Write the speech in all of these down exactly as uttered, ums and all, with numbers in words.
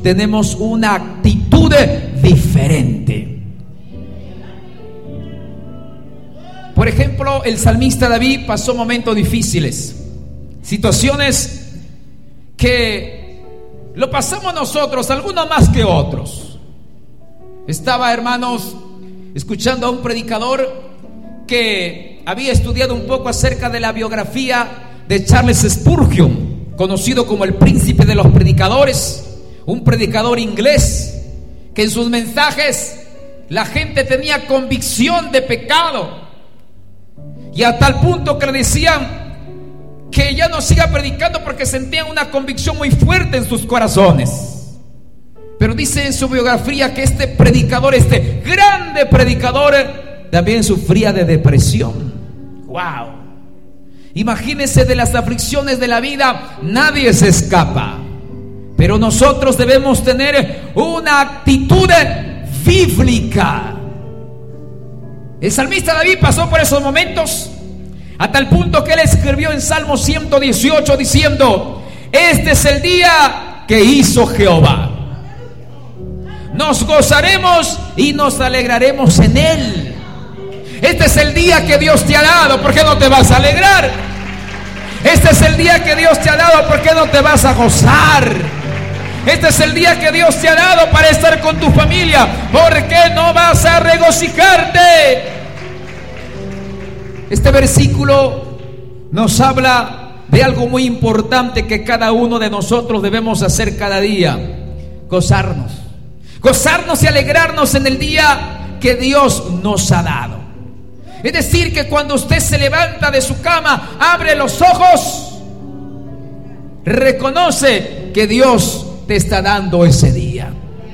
tenemos una actitud diferente. Por ejemplo, el salmista David pasó momentos difíciles, situaciones que lo pasamos nosotros, algunos más que otros. Estaba, hermanos, escuchando a un predicador que había estudiado un poco acerca de la biografía de Charles Spurgeon, conocido como el príncipe de los predicadores, un predicador inglés que en sus mensajes la gente tenía convicción de pecado, y a tal punto que le decían que ya no siga predicando porque sentían una convicción muy fuerte en sus corazones. Pero dice en su biografía que este predicador, este grande predicador, también sufría de depresión. Wow. Imagínense, de las aflicciones de la vida nadie se escapa, pero nosotros debemos tener una actitud bíblica. El salmista David pasó por esos momentos a tal punto que él escribió en Salmo ciento dieciocho diciendo: este es el día que hizo Jehová, nos gozaremos y nos alegraremos en él. Este es el día que Dios te ha dado, ¿por qué no te vas a alegrar? Este es el día que Dios te ha dado, ¿por qué no te vas a gozar? Este es el día que Dios te ha dado para estar con tu familia, ¿por qué no vas a regocijarte? Este versículo nos habla de algo muy importante que cada uno de nosotros debemos hacer cada día: gozarnos, gozarnos y alegrarnos en el día que Dios nos ha dado. Es decir, que cuando usted se levanta de su cama, abre los ojos, reconoce que Dios te está dando ese día.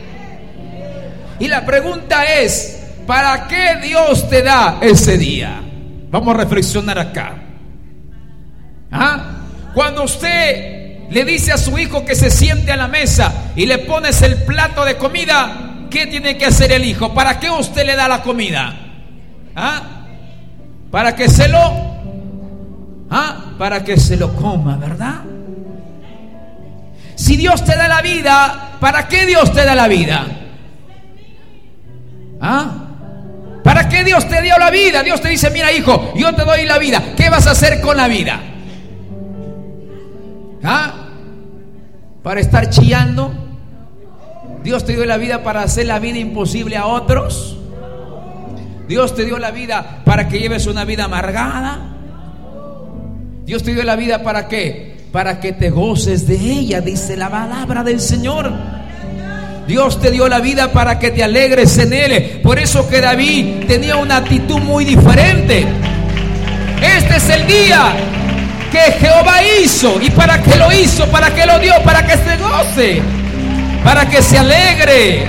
Y la pregunta es: ¿para qué Dios te da ese día? Vamos a reflexionar acá. ¿Ah? Cuando usted le dice a su hijo que se siente a la mesa y le pones el plato de comida, ¿qué tiene que hacer el hijo? ¿Para qué usted le da la comida? ¿Ah? Para que se lo ¿Ah? Para que se lo coma, ¿verdad? Si Dios te da la vida, ¿para qué Dios te da la vida? ¿Ah? ¿Para qué Dios te dio la vida? Dios te dice: mira, hijo, yo te doy la vida, ¿qué vas a hacer con la vida? ¿Ah? ¿Para estar chillando? ¿Dios te dio la vida para hacer la vida imposible a otros? ¿Dios te dio la vida para que lleves una vida amargada? ¿Dios te dio la vida para qué? Para que te goces de ella, dice la palabra del Señor. Dios te dio la vida para que te alegres en Él. Por eso que David tenía una actitud muy diferente. Este es el día que Jehová hizo. ¿Y para qué lo hizo? ¿Para qué lo dio? Para que se goce, para que se alegre.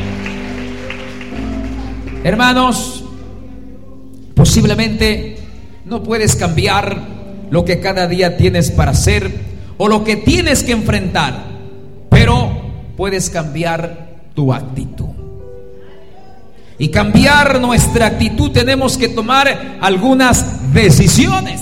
Hermanos, posiblemente no puedes cambiar lo que cada día tienes para hacer o lo que tienes que enfrentar, pero puedes cambiar tu actitud. Y cambiar nuestra actitud tenemos que tomar algunas decisiones.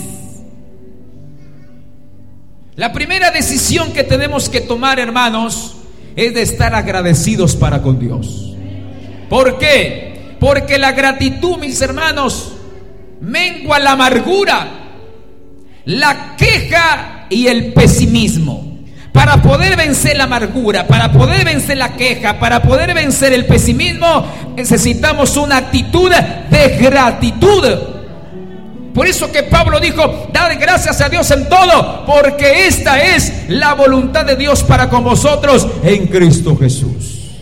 La primera decisión que tenemos que tomar, hermanos, es de estar agradecidos para con Dios. ¿Por qué? Porque la gratitud, mis hermanos, mengua la amargura, la queja y el pesimismo. Para poder vencer la amargura, para poder vencer la queja, para poder vencer el pesimismo, necesitamos una actitud de gratitud. Por eso que Pablo dijo: dad gracias a Dios en todo, porque esta es la voluntad de Dios para con vosotros en Cristo Jesús.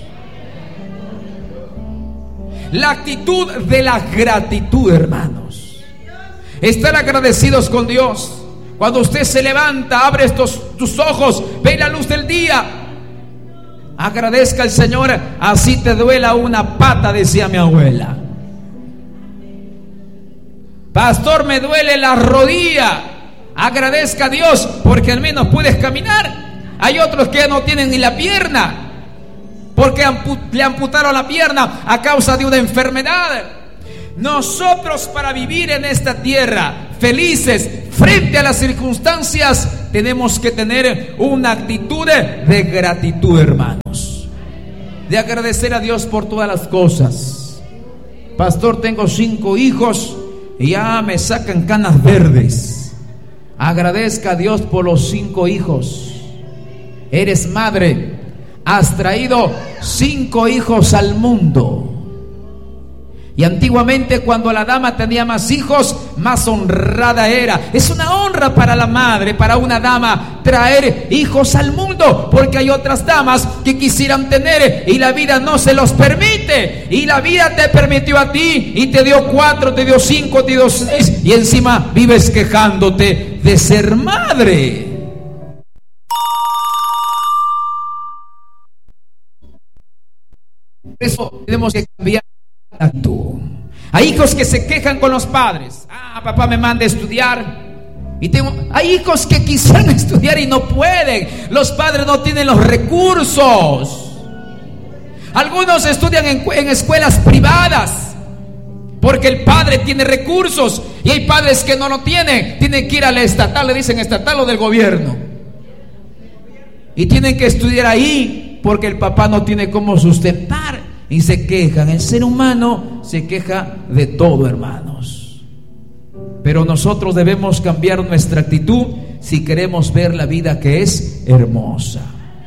La actitud de la gratitud, hermanos, estar agradecidos con Dios. Cuando usted se levanta, abre estos, tus ojos, ve la luz del día, agradezca al Señor, así te duela una pata, decía mi abuela. Pastor, me duele la rodilla. Agradezca a Dios porque al menos puedes caminar. Hay otros que no tienen ni la pierna porque ampu- le amputaron la pierna a causa de una enfermedad. Nosotros, para vivir en esta tierra felices frente a las circunstancias, tenemos que tener una actitud de gratitud, hermanos. de agradecer a Dios por todas las cosas. Pastor, tengo cinco hijos y ya me sacan canas verdes. Agradezca a Dios por los cinco hijos. Eres madre, has traído cinco hijos al mundo. Y antiguamente, cuando la dama tenía más hijos, más honrada era. Es una honra para la madre, para una dama, traer hijos al mundo, porque hay otras damas que quisieran tener y la vida no se los permite. Y la vida te permitió a ti y te dio cuatro, te dio cinco, te dio seis, y encima vives quejándote de ser madre. Por eso tenemos que cambiar. Hay hijos que se quejan con los padres. Ah, papá me manda a estudiar. Y tengo, hay hijos que quisieran estudiar y no pueden. Los padres no tienen los recursos. Algunos estudian en, en escuelas privadas porque el padre tiene recursos. Y hay padres que no lo tienen. Tienen que ir a la estatal, le dicen estatal o del gobierno. Y tienen que estudiar ahí porque el papá no tiene cómo sustentar. Y se quejan. El ser humano se queja de todo, hermanos. Pero nosotros debemos cambiar nuestra actitud si queremos ver la vida que es hermosa.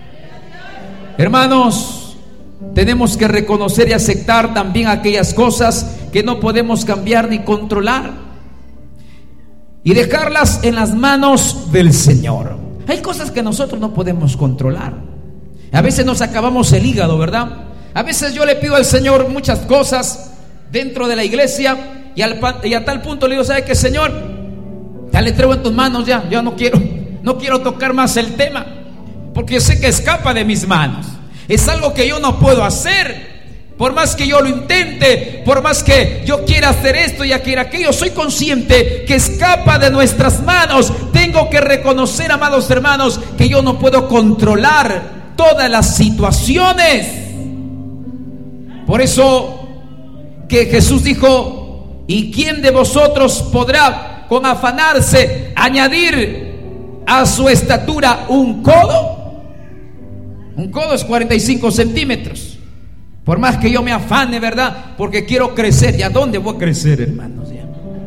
Hermanos, tenemos que reconocer y aceptar también aquellas cosas que no podemos cambiar ni controlar y dejarlas en las manos del Señor. Hay cosas que nosotros no podemos controlar. A veces nos acabamos el hígado, ¿verdad? A veces yo le pido al Señor muchas cosas dentro de la iglesia y, al, y a tal punto le digo, ¿sabe qué, Señor? Ya le entrego en tus manos, ya, ya no quiero, no quiero tocar más el tema, porque yo sé que escapa de mis manos. Es algo que yo no puedo hacer, por más que yo lo intente, por más que yo quiera hacer esto y quiera aquello, soy consciente que escapa de nuestras manos. Tengo que reconocer, amados hermanos, que yo no puedo controlar todas las situaciones. Por eso que Jesús dijo, ¿y quién de vosotros podrá con afanarse añadir a su estatura un codo? Un codo es cuarenta y cinco centímetros. Por más que yo me afane, ¿verdad? Porque quiero crecer. ¿Y a dónde voy a crecer, hermanos? Ya.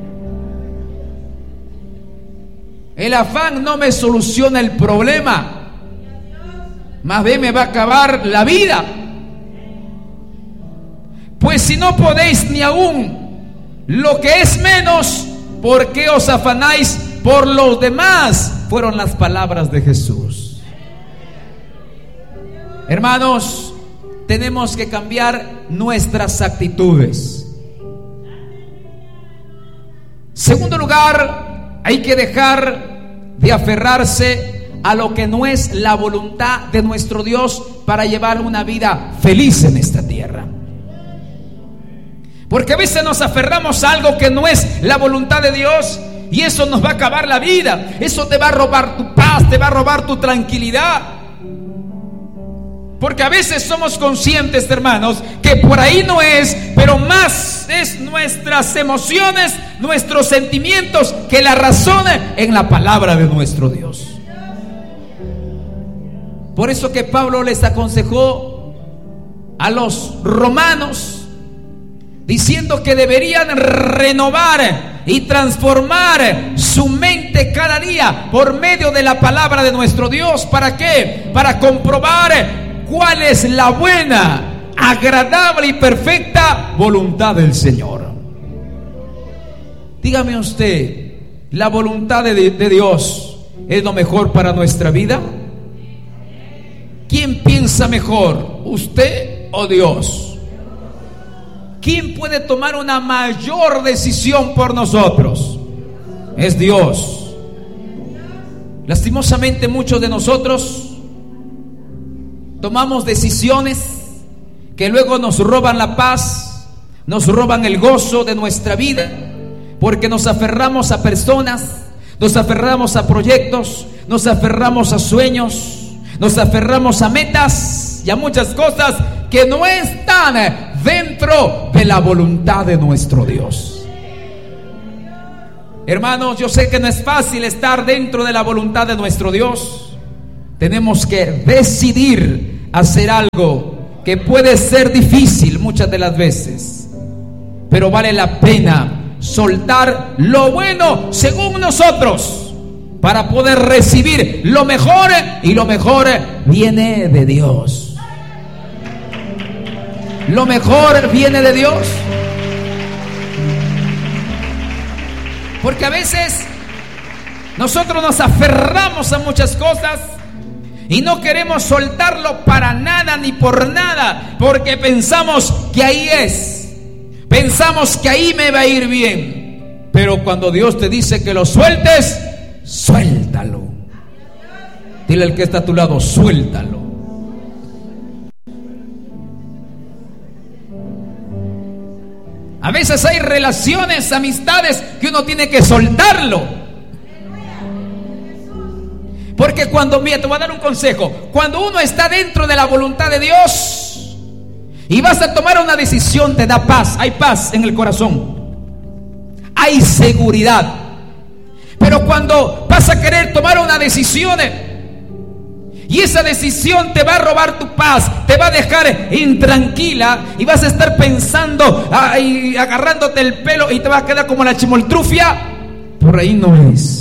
El afán no me soluciona el problema, más bien me va a acabar la vida. Pues si no podéis ni aún lo que es menos, ¿por qué os afanáis por los demás? Fueron las palabras de Jesús. Hermanos, tenemos que cambiar nuestras actitudes. Segundo lugar, hay que dejar de aferrarse a lo que no es la voluntad de nuestro Dios para llevar una vida feliz en esta tierra. Porque a veces nos aferramos a algo que no es la voluntad de Dios y eso nos va a acabar la vida. Eso te va a robar tu paz, te va a robar tu tranquilidad. Porque a veces somos conscientes, hermanos, que por ahí no es, pero más es nuestras emociones, nuestros sentimientos, que la razón en la palabra de nuestro Dios. Por eso que Pablo les aconsejó a los romanos, diciendo que deberían renovar y transformar su mente cada día por medio de la palabra de nuestro Dios. ¿Para qué? Para comprobar cuál es la buena, agradable y perfecta voluntad del Señor. Dígame usted, ¿la voluntad de, de Dios es lo mejor para nuestra vida? ¿Quién piensa mejor, usted o Dios? ¿Quién puede tomar una mayor decisión por nosotros? Es Dios. Lastimosamente muchos de nosotros tomamos decisiones que luego nos roban la paz, nos roban el gozo de nuestra vida, porque nos aferramos a personas, nos aferramos a proyectos, nos aferramos a sueños, nos aferramos a metas y a muchas cosas que no están dentro de la voluntad de nuestro Dios. Hermanos, yo sé que no es fácil estar dentro de la voluntad de nuestro Dios. Tenemos que decidir hacer algo que puede ser difícil muchas de las veces, pero vale la pena soltar lo bueno según nosotros para poder recibir lo mejor, y lo mejor viene de Dios. Lo mejor viene de Dios. Porque a veces nosotros nos aferramos a muchas cosas y no queremos soltarlo para nada ni por nada, porque pensamos que ahí es, pensamos que ahí me va a ir bien. Pero cuando Dios te dice que lo sueltes, suéltalo. Dile al que está a tu lado, suéltalo. A veces hay relaciones, amistades que uno tiene que soltarlo. Porque cuando, mira, te voy a dar un consejo. Cuando uno está dentro de la voluntad de Dios y vas a tomar una decisión, te da paz. Hay paz en el corazón, hay seguridad. Pero cuando vas a querer tomar una decisión y esa decisión te va a robar tu paz, te va a dejar intranquila y vas a estar pensando, ay, agarrándote el pelo, y te va a quedar como la chimoltrufia, por ahí no es.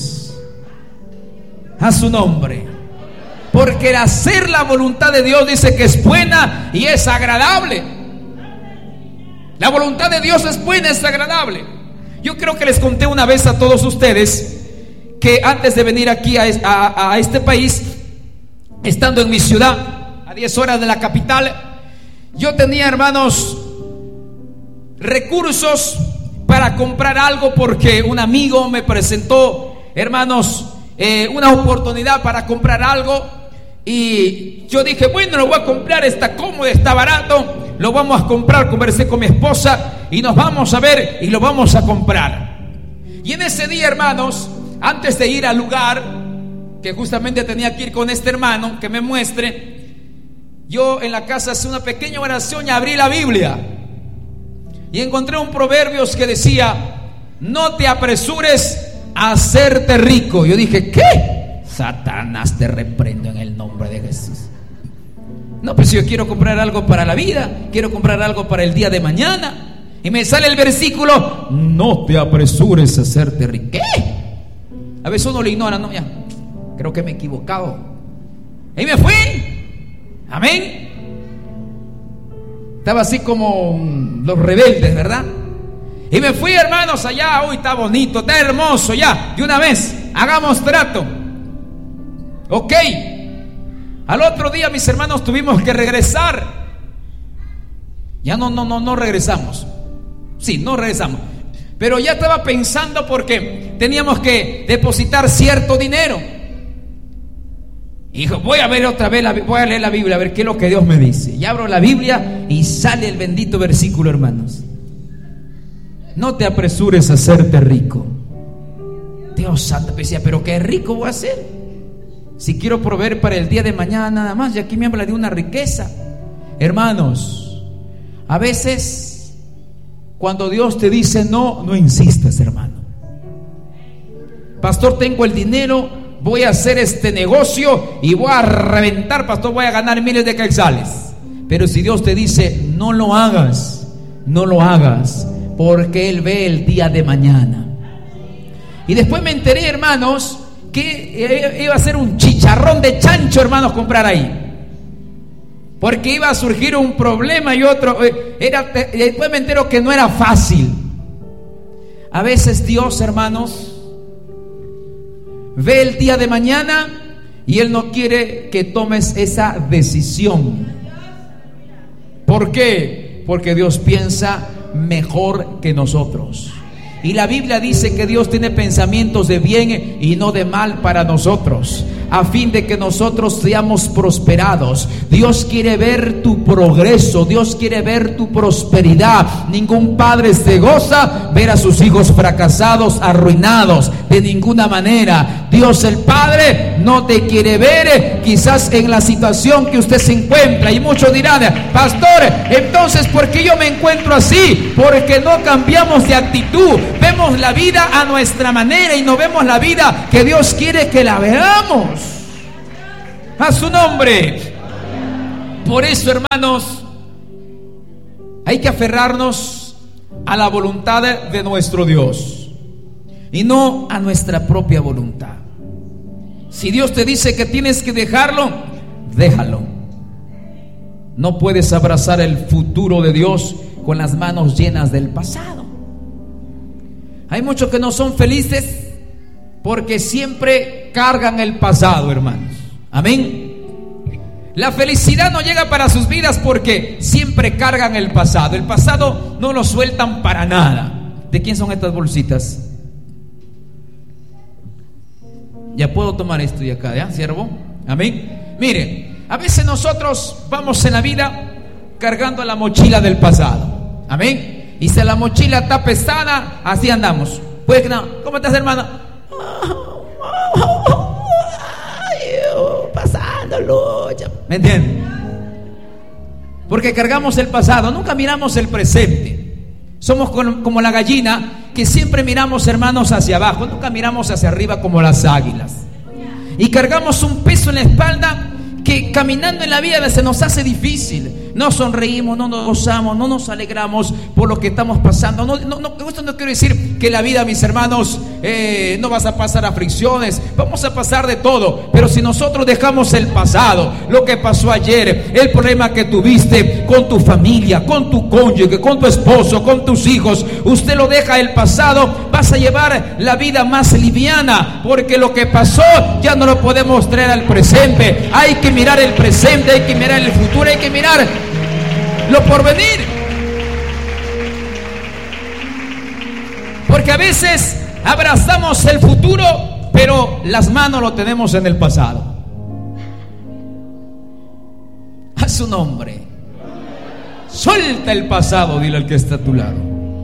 A su nombre. Porque el hacer la voluntad de Dios dice que es buena y es agradable. La voluntad de Dios es buena, es agradable. Yo creo que les conté una vez a todos ustedes que antes de venir aquí a, a, a este país, estando en mi ciudad, a diez horas de la capital, yo tenía, hermanos, recursos para comprar algo, porque un amigo me presentó, hermanos, eh, una oportunidad para comprar algo. Y yo dije, bueno, lo voy a comprar, está cómodo, está barato, lo vamos a comprar. Conversé con mi esposa y nos vamos a ver y lo vamos a comprar. Y en ese día, hermanos, antes de ir al lugar, que justamente tenía que ir con este hermano que me muestre, yo en la casa hice una pequeña oración y abrí la Biblia y encontré un proverbios que decía: no te apresures a hacerte rico. Yo dije, ¿qué? Satanás, te reprendo en el nombre de Jesús. No, pues yo quiero comprar algo para la vida, quiero comprar algo para el día de mañana, y me sale el versículo: no te apresures a hacerte rico. ¿Qué? A veces uno lo ignora, no, ya, creo que me he equivocado. Y me fui. Amén. Estaba así como los rebeldes, ¿verdad? Y me fui, hermanos, allá. Uy, está bonito, está hermoso. Ya, de una vez, hagamos trato. Ok. Al otro día, mis hermanos, tuvimos que regresar. Ya no, no, no, no regresamos. Sí, no regresamos. Pero ya estaba pensando, porque teníamos que depositar cierto dinero. Y dijo, voy a ver otra vez, la, voy a leer la Biblia, a ver qué es lo que Dios me dice. Y abro la Biblia y sale el bendito versículo, hermanos: no te apresures a hacerte rico. Dios santo, decía, pero qué rico voy a ser si quiero proveer para el día de mañana nada más. Y aquí me habla de una riqueza. Hermanos, a veces cuando Dios te dice no, no insistas, hermano. Pastor, tengo el dinero, voy a hacer este negocio y voy a reventar, pastor, voy a ganar miles de quetzales. Pero si Dios te dice no lo hagas, no lo hagas, porque Él ve el día de mañana. Y después me enteré, hermanos, que iba a ser un chicharrón de chancho, hermanos, comprar ahí, porque iba a surgir un problema y otro. Era, después me entero que no era fácil. A veces Dios, hermanos, ve el día de mañana y Él no quiere que tomes esa decisión. ¿Por qué? Porque Dios piensa mejor que nosotros. Y la Biblia dice que Dios tiene pensamientos de bien y no de mal para nosotros, a fin de que nosotros seamos prosperados. Dios quiere ver tu progreso, Dios quiere ver tu prosperidad. Ningún padre se goza ver a sus hijos fracasados, arruinados, de ninguna manera. Dios el Padre no te quiere ver quizás en la situación que usted se encuentra. Y muchos dirán, pastor, entonces ¿por qué yo me encuentro así? Porque no cambiamos de actitud. Vemos la vida a nuestra manera y no vemos la vida que Dios quiere que la veamos. A su nombre. Por eso, hermanos, Hay que aferrarnos a la voluntad de nuestro Dios y no a nuestra propia voluntad. Si Dios te dice que tienes que dejarlo, déjalo. No puedes abrazar el futuro de Dios con las manos llenas del pasado. Hay muchos que no son felices porque siempre cargan el pasado, hermanos. Amén. La felicidad no llega para sus vidas porque siempre cargan el pasado. El pasado no lo sueltan para nada. ¿De quién son estas bolsitas? Ya puedo tomar esto de acá, ¿ya, siervo? Amén. Miren, a veces nosotros vamos en la vida cargando la mochila del pasado. Amén. Y si la mochila está pesada, así andamos. Pues que no. ¿Cómo estás, hermana? Pasando lucha. ¿Me entienden? Porque cargamos el pasado, nunca miramos el presente. Somos como la gallina que siempre miramos, hermanos, hacia abajo, nunca miramos hacia arriba como las águilas. Y cargamos un peso en la espalda que caminando en la vida se nos hace difícil. No sonreímos, no nos gozamos, no nos alegramos por lo que estamos pasando. No, no, no, esto no quiero decir que la vida, mis hermanos, eh, no vas a pasar aflicciones, vamos a pasar de todo. Pero si nosotros dejamos el pasado, lo que pasó ayer, el problema que tuviste con tu familia, con tu cónyuge, con tu esposo, con tus hijos, usted lo deja el pasado, vas a llevar la vida más liviana, porque lo que pasó ya no lo podemos traer al presente. Hay que mirar el presente, hay que mirar el futuro, hay que mirar lo por venir. Porque a veces abrazamos el futuro, pero las manos lo tenemos en el pasado. A su nombre. Suelta el pasado, dile al que está a tu lado.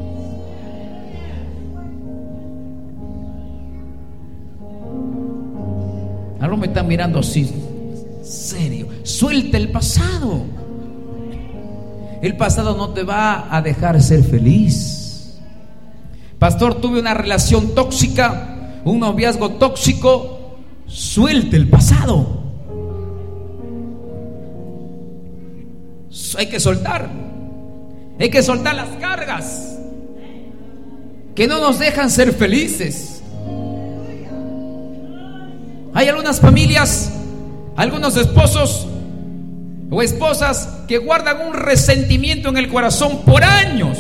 Ahora me están mirando así, serio. Suelta el pasado. El pasado no te va a dejar ser feliz. Pastor, tuve una relación tóxica, un noviazgo tóxico. Suelte el pasado. Hay que soltar. Hay que soltar las cargas que no nos dejan ser felices. Hay algunas familias, algunos esposos o esposas que guardan un resentimiento en el corazón por años.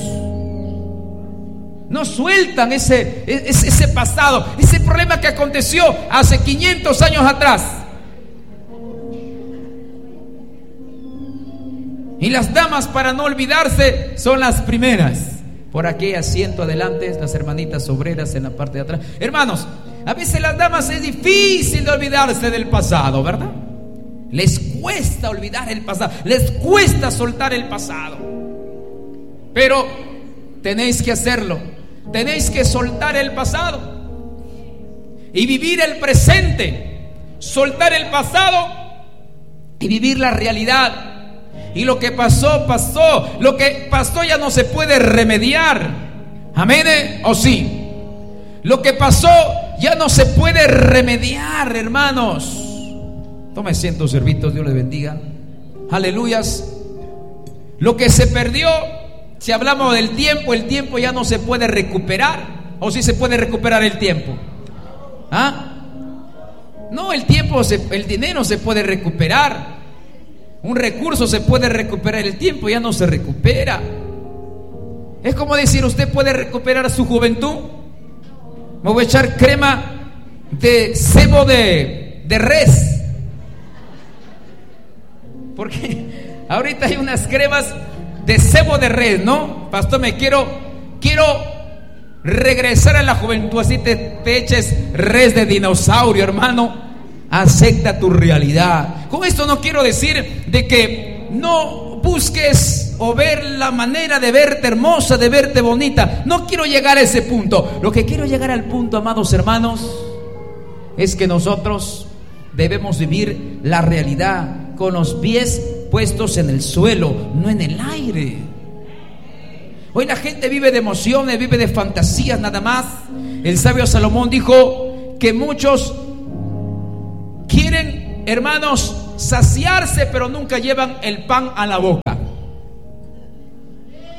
No sueltan ese, ese, ese pasado, ese problema que aconteció hace quinientos años atrás. Y las damas, para no olvidarse, son las primeras. Por aquí asiento adelante, las hermanitas obreras en la parte de atrás. Hermanos, a veces las damas es difícil de olvidarse del pasado, ¿verdad? Les cuesta olvidar el pasado, les cuesta soltar el pasado. Pero tenéis que hacerlo. Tenéis que soltar el pasado y vivir el presente. Soltar el pasado y vivir la realidad. Y lo que pasó, pasó. Lo que pasó ya no se puede remediar. Amén, ¿eh? ¿O sí? Lo que pasó ya no se puede remediar, hermanos. Tome asiento, servitos, Dios les bendiga. Aleluyas. Lo que se perdió, si hablamos del tiempo, el tiempo ya no se puede recuperar. ¿O sí se puede recuperar el tiempo? ¿Ah? No, el tiempo, se, el dinero se puede recuperar. Un recurso se puede recuperar, el tiempo ya no se recupera. Es como decir, ¿usted puede recuperar su juventud? Me voy a echar crema de cebo de, de res. Porque ahorita hay unas cremas de cebo de res, ¿no? Pastor, me quiero, quiero regresar a la juventud. Así te, te eches res de dinosaurio, hermano. Acepta tu realidad. Con esto no quiero decir de que no busques o ver la manera de verte hermosa, de verte bonita. No quiero llegar a ese punto. Lo que quiero llegar al punto, amados hermanos, es que nosotros debemos vivir la realidad con los pies puestos en el suelo, no en el aire. Hoy la gente vive de emociones, vive de fantasías nada más. El sabio Salomón dijo que muchos quieren, hermanos, saciarse, pero nunca llevan el pan a la boca.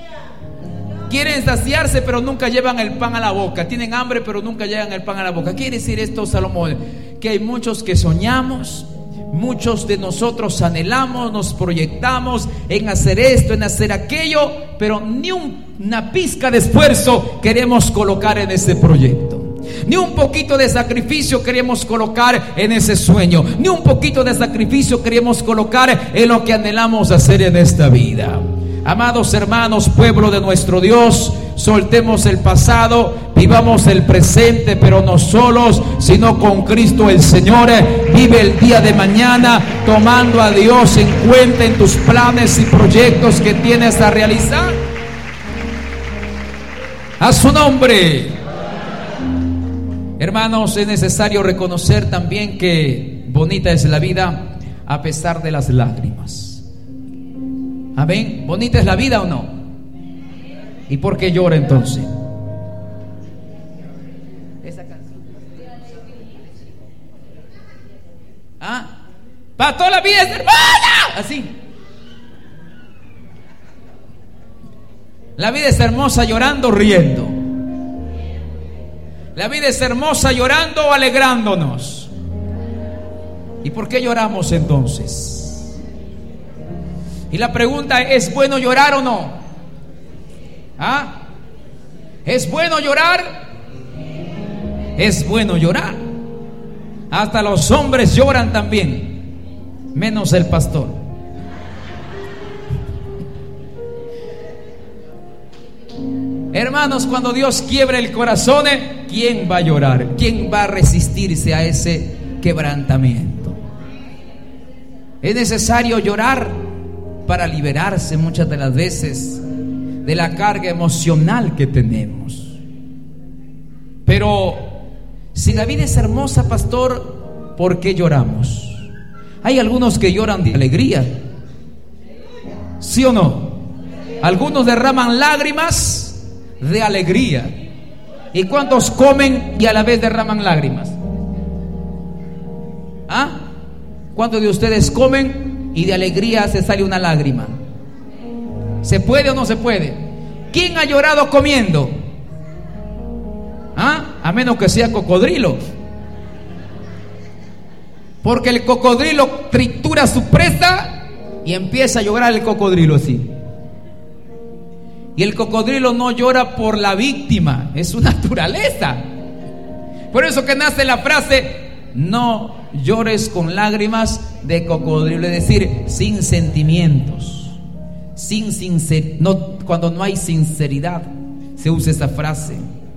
quieren saciarse pero nunca llevan el pan a la boca. Tienen hambre pero nunca llevan el pan a la boca. ¿Qué quiere decir esto, Salomón? Que hay muchos que soñamos, muchos de nosotros anhelamos, nos proyectamos en hacer esto, en hacer aquello, pero ni un, una pizca de esfuerzo queremos colocar en ese proyecto. Ni un poquito de sacrificio queremos colocar en ese sueño. Ni un poquito de sacrificio queremos colocar en lo que anhelamos hacer en esta vida. Amados hermanos, pueblo de nuestro Dios, soltemos el pasado, vivamos el presente, pero no solos, sino con Cristo el Señor. Vive el día de mañana tomando a Dios en cuenta en tus planes y proyectos que tienes a realizar. A su nombre. Hermanos, es necesario reconocer también que bonita es la vida a pesar de las lágrimas. Amén. ¿Bonita es la vida o no? ¿Y por qué llora entonces? Esa canción. ¿Ah? Para toda la vida es hermosa. Así. La vida es hermosa llorando, riendo. La vida es hermosa llorando o alegrándonos. ¿Y por qué lloramos entonces? Y la pregunta es, ¿es bueno llorar o no? ¿Ah? ¿Es bueno llorar? Es bueno llorar. Hasta los hombres lloran también, menos el pastor. Hermanos, cuando Dios quiebra el corazón, ¿quién va a llorar? ¿Quién va a resistirse a ese quebrantamiento? Es necesario llorar para liberarse muchas de las veces de la carga emocional que tenemos. Pero si la vida es hermosa, pastor, ¿por qué lloramos? Hay algunos que lloran de alegría, ¿sí o no? Algunos derraman lágrimas de alegría. ¿Y cuántos comen y a la vez derraman lágrimas? ¿Ah? ¿Cuántos de ustedes comen y de alegría se sale una lágrima? ¿Se puede o no se puede? ¿Quién ha llorado comiendo? ¿Ah? A menos que sea cocodrilo. Porque el cocodrilo tritura su presa y empieza a llorar el cocodrilo así. Y el cocodrilo no llora por la víctima, es su naturaleza. Por eso que nace la frase: no llores con lágrimas de cocodrilo, es decir, sin sentimientos, sin sincer, no, cuando no hay sinceridad se usa esa frase.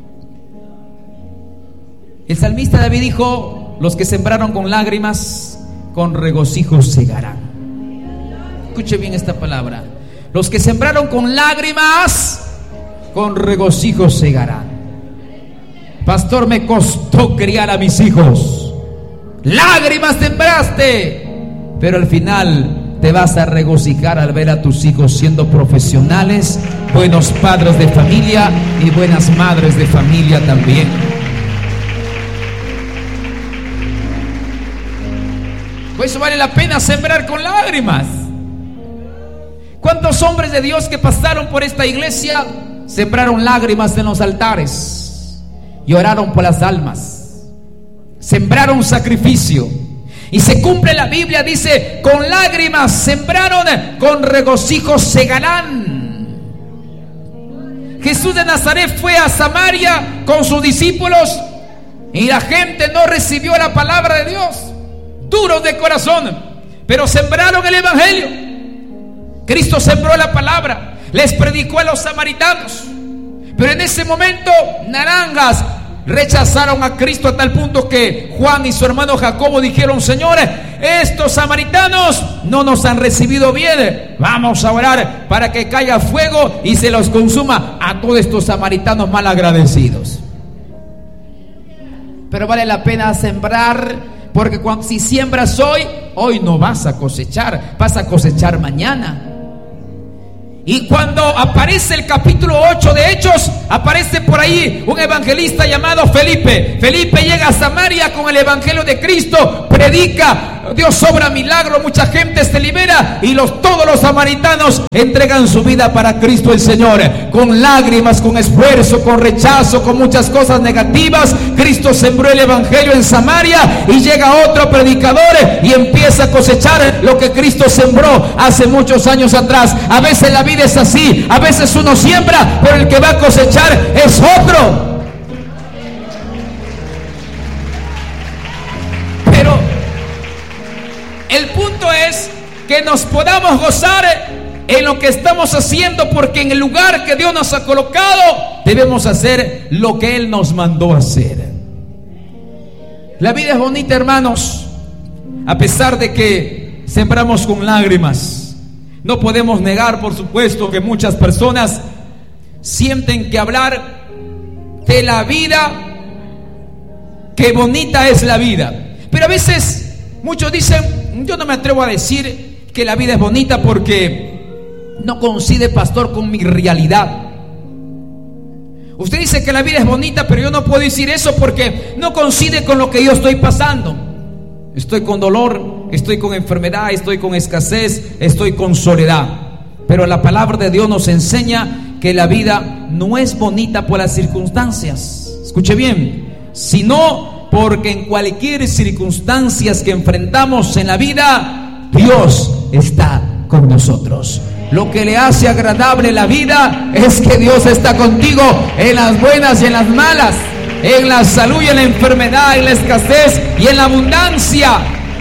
El salmista David dijo: los que sembraron con lágrimas, con regocijo segarán. Escuche bien esta palabra: los que sembraron con lágrimas, con regocijo segarán. Pastor, me costó criar a mis hijos. Lágrimas sembraste, pero al final te vas a regocijar al ver a tus hijos siendo profesionales, buenos padres de familia y buenas madres de familia también. Por eso vale la pena sembrar con lágrimas. ¿Cuántos hombres de Dios que pasaron por esta iglesia sembraron lágrimas en los altares? Lloraron por las almas, sembraron sacrificio. Y se cumple la Biblia, dice: con lágrimas sembraron, con regocijo segarán. Jesús de Nazaret fue a Samaria con sus discípulos y la gente no recibió la palabra de Dios, duros de corazón, pero sembraron el evangelio. Cristo sembró la palabra, les predicó a los samaritanos, pero en ese momento naranjas rechazaron a Cristo a tal punto que Juan y su hermano Jacobo dijeron: Señores, estos samaritanos no nos han recibido bien, vamos a orar para que caiga fuego y se los consuma a todos estos samaritanos mal agradecidos. Pero vale la pena sembrar, porque cuando, si siembras hoy, hoy no vas a cosechar, vas a cosechar mañana. Y cuando aparece el capítulo ocho de Hechos, aparece por ahí un evangelista llamado Felipe. Felipe llega a Samaria con el evangelio de Cristo, predica Dios obra milagro, mucha gente se libera y los, todos los samaritanos entregan su vida para Cristo el Señor. Con lágrimas, con esfuerzo, con rechazo, con muchas cosas negativas, Cristo sembró el evangelio en Samaria y llega otro predicador y empieza a cosechar lo que Cristo sembró hace muchos años atrás. A veces la vida es así, a veces uno siembra, pero el que va a cosechar es otro. Pero el punto es que nos podamos gozar en lo que estamos haciendo, porque en el lugar que Dios nos ha colocado debemos hacer lo que Él nos mandó hacer. La vida es bonita, hermanos, a pesar de que sembramos con lágrimas. No podemos negar, por supuesto, que muchas personas sienten que hablar de la vida, que bonita es la vida. Pero a veces muchos dicen: yo no me atrevo a decir que la vida es bonita porque no coincide, pastor, con mi realidad. Usted dice que la vida es bonita, pero yo no puedo decir eso porque no coincide con lo que yo estoy pasando. Estoy con dolor, estoy con enfermedad, estoy con escasez, estoy con soledad. Pero la palabra de Dios nos enseña que la vida no es bonita por las circunstancias. Escuche bien, sino porque en cualquier circunstancias que enfrentamos en la vida, Dios está con nosotros. Lo que le hace agradable la vida es que Dios está contigo en las buenas y en las malas, en la salud y en la enfermedad, en la escasez y en la abundancia.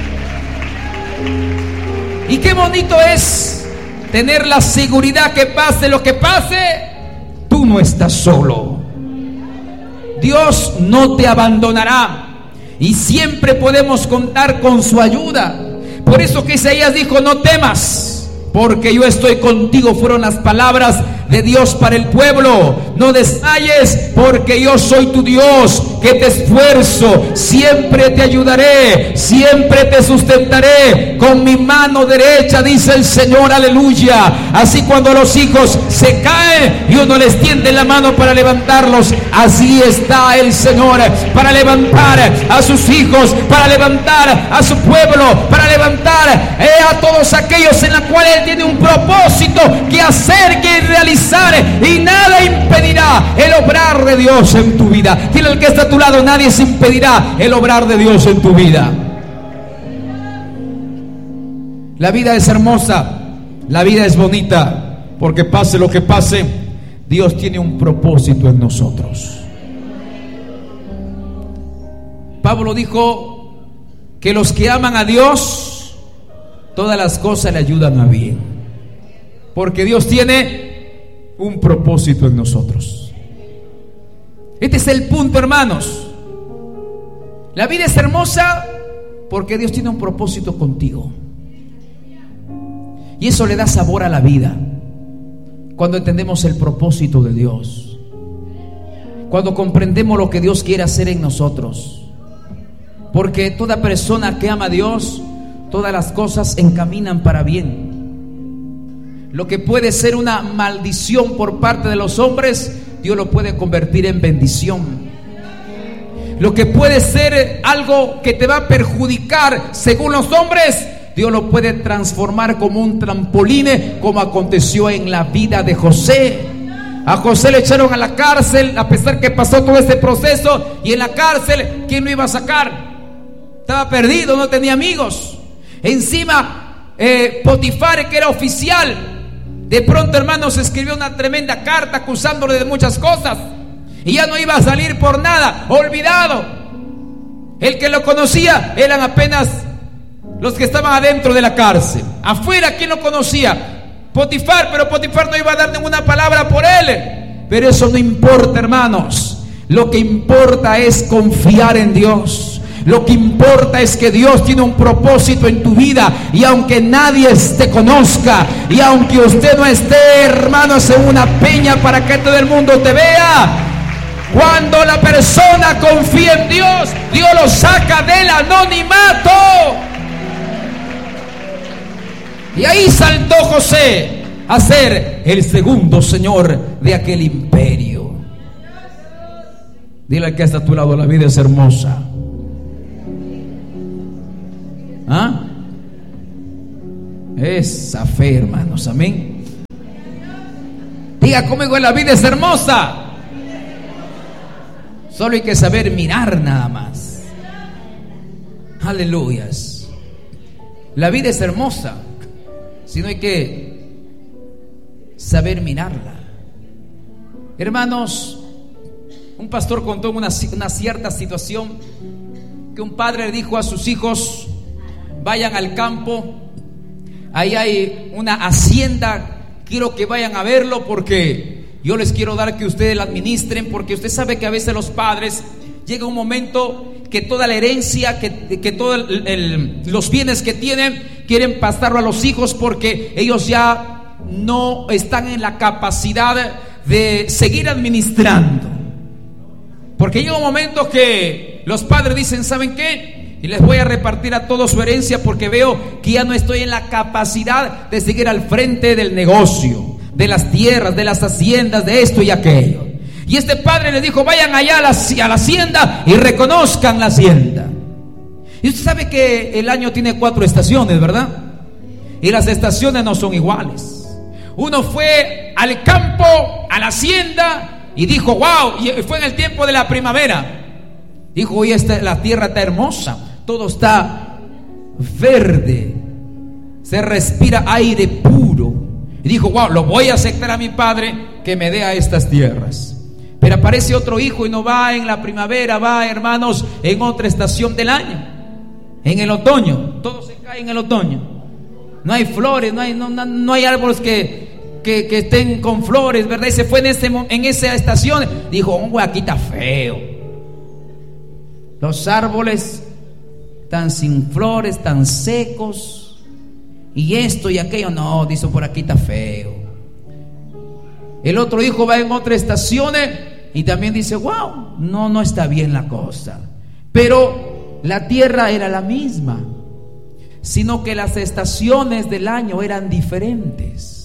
Y qué bonito es tener la seguridad que pase lo que pase, tú no estás solo. Dios no te abandonará y siempre podemos contar con su ayuda. Por eso que Isaías dijo: no temas, porque yo estoy contigo. Fueron las palabras de Dios para el pueblo. No desmayes, porque yo soy tu Dios, que te esfuerzo, siempre te ayudaré, siempre te sustentaré con mi mano derecha, dice el Señor, aleluya. Así cuando los hijos se caen y uno les tiende la mano para levantarlos, así está el Señor para levantar a sus hijos, para levantar a su pueblo, para levantar eh, a todos aquellos en los cuales Él tiene un propósito que hacer, que realizar, y nada impedirá el obrar de Dios en tu vida. Dile al que está a tu lado: nadie se impedirá el obrar de Dios en tu vida. La vida es hermosa, la vida es bonita, porque pase lo que pase, Dios tiene un propósito en nosotros. Pablo dijo que los que aman a Dios, todas las cosas le ayudan a bien, porque Dios tiene un propósito en nosotros. Este es el punto, hermanos. La vida es hermosa porque Dios tiene un propósito contigo, y eso le da sabor a la vida. Cuando entendemos el propósito de Dios, cuando comprendemos lo que Dios quiere hacer en nosotros, porque toda persona que ama a Dios, todas las cosas encaminan para bien. Lo que puede ser una maldición por parte de los hombres, Dios lo puede convertir en bendición. Lo que puede ser algo que te va a perjudicar según los hombres, Dios lo puede transformar como un trampolín, como aconteció en la vida de José. A José le echaron a la cárcel, a pesar que pasó todo este proceso, y en la cárcel, ¿quién lo iba a sacar? Estaba perdido, no tenía amigos. Encima eh, Potifar, que era oficial, de pronto, hermanos, escribió una tremenda carta acusándole de muchas cosas, y ya no iba a salir por nada, olvidado. El que lo conocía eran apenas los que estaban adentro de la cárcel. Afuera, ¿quién lo conocía? Potifar, pero Potifar no iba a dar ninguna palabra por él. Pero eso no importa, hermanos. Lo que importa es confiar en Dios. Lo que importa es que Dios tiene un propósito en tu vida, y aunque nadie te conozca, y aunque usted no esté, hermanos, en una peña para que todo el mundo te vea, cuando la persona confía en Dios, Dios lo saca del anonimato. Y ahí saltó José a ser el segundo señor de aquel imperio. Dile al que está a tu lado: la vida es hermosa. ¿Ah? Esa fe, hermanos, amén. Diga conmigo, la vida es hermosa. Solo hay que saber mirar nada más. Aleluyas. La vida es hermosa, sino hay que saber mirarla. Hermanos, un pastor contó una, una cierta situación que un padre le dijo a sus hijos: vayan al campo, ahí hay una hacienda, quiero que vayan a verlo porque yo les quiero dar que ustedes la administren, porque usted sabe que a veces los padres llega un momento que toda la herencia, que, que todos los bienes que tienen, quieren pasarlo a los hijos porque ellos ya no están en la capacidad de seguir administrando. Porque llega un momento que los padres dicen: ¿saben qué? Y les voy a repartir a todos su herencia porque veo que ya no estoy en la capacidad de seguir al frente del negocio, de las tierras, de las haciendas, de esto y aquello. Y este padre le dijo: vayan allá a la, a la hacienda y reconozcan la hacienda. Y usted sabe que el año tiene cuatro estaciones, ¿verdad? Y las estaciones no son iguales. Uno fue al campo, a la hacienda, y dijo: wow, y fue en el tiempo de la primavera. Dijo: hoy esta, la tierra está hermosa, todo está verde, se respira aire puro. Y dijo: wow, lo voy a aceptar a mi padre que me dé a estas tierras. Pero aparece otro hijo y no va en la primavera, va, hermanos, en otra estación del año, en el otoño. Todo se cae en el otoño. No hay flores, no hay, no, no, no hay árboles que, que, que estén con flores, ¿verdad? Y se fue en, ese, en esa estación. Dijo: hombre, aquí está feo. Los árboles tan sin flores, tan secos, y esto y aquello. No, dice: por aquí está feo. El otro hijo va en otra estación y también dice: wow, no, no está bien la cosa. Pero la tierra era la misma, sino que las estaciones del año eran diferentes.